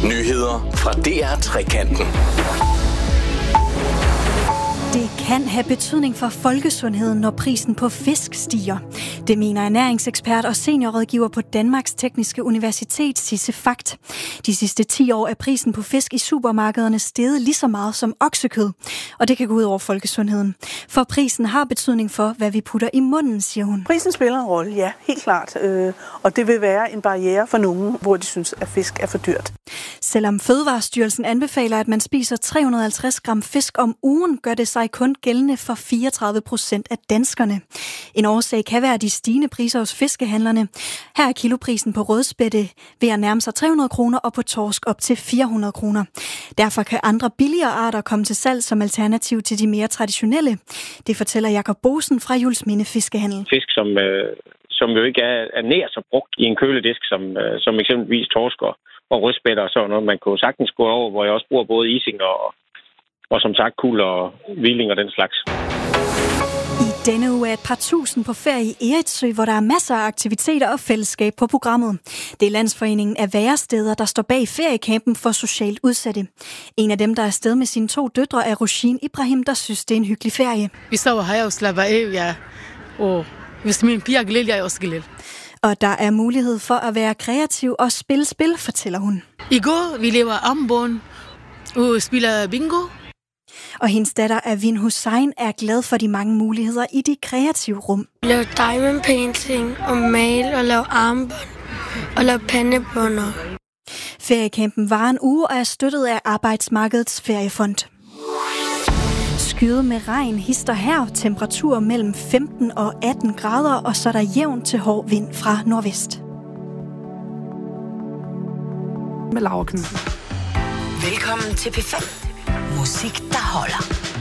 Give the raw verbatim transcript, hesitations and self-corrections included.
Nyheder fra D R Trekanten. Det kan have betydning for folkesundheden, når prisen på fisk stiger. Det mener ernæringsekspert og seniorrådgiver på Danmarks Tekniske Universitet, Sisse Fagt. De sidste ti år er prisen på fisk i supermarkederne steget lige så meget som oksekød, og det kan gå ud over folkesundheden. For prisen har betydning for, hvad vi putter i munden, siger hun. Prisen spiller en rolle, ja, helt klart. Og det vil være en barriere for nogen, hvor de synes, at fisk er for dyrt. Selvom Fødevarestyrelsen anbefaler, at man spiser tre hundrede og halvtreds gram fisk om ugen, gør det sig kun gældende for fireogtredive procent af danskerne. En årsag kan være de stigende priser hos fiskehandlerne. Her er kiloprisen på rødspætte ved at nærme sig tre hundrede kroner og på torsk op til fire hundrede kroner. Derfor kan andre billigere arter komme til salg som alternativ til de mere traditionelle. Det fortæller Jakob Bosen fra Juelsminde Fiskehandel. Fisk, som, øh, som jo ikke er, er nær så brugt i en køledisk, som, øh, som eksempelvis torsk og, og rødspætter og sådan noget. Man kunne sagtens gå over, hvor jeg også bruger både ising og Og som sagt, kul og hviling og den slags. I denne uge er et par tusind på ferie i Eritsø, hvor der er masser af aktiviteter og fællesskab på programmet. Det er Landsforeningen af Væresteder, der står bag feriecampen for socialt udsatte. En af dem, der er afsted med sine to døtre, er Roshin Ibrahim, der synes, det er en hyggelig ferie. Vi sover her og slapper af, ja. Og hvis min piger glæder, jeg også glæder. Og der er mulighed for at være kreativ og spille spil, fortæller hun. I går, vi lever armbånd og spiller bingo. Og hendes datter Avin Hussein er glad for de mange muligheder i de kreative rum. Lave diamond painting og male og lave armbånd og lave pandebånder. Feriecampen var en uge og er støttet af Arbejdsmarkedets Feriefond. Skyet med regn hister her, temperatur mellem femten og atten grader, og så er der jævn til hård vind fra nordvest. Med Laura Knudsen. Velkommen til P fem. Musik, der holder.